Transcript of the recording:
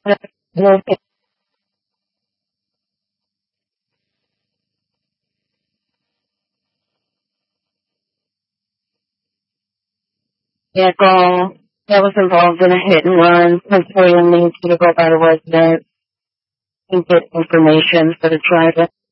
The vehicle that was involved in a hit and run. Employee needs to go by the resident and get information for the driver.